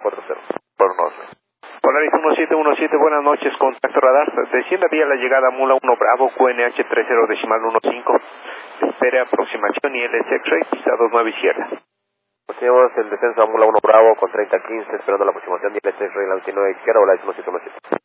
40. Por norte. Polaris 1717, buenas noches, contacto radar. Descienda vía la llegada Mula 1 Bravo, QNH 30.15. Espere aproximación y LS X-Ray, pista 29 izquierda. Continuamos el descenso a Mula 1 Bravo con 30-15, esperando la aproximación de LS X-Ray en la 29 izquierda, Volaris 1717.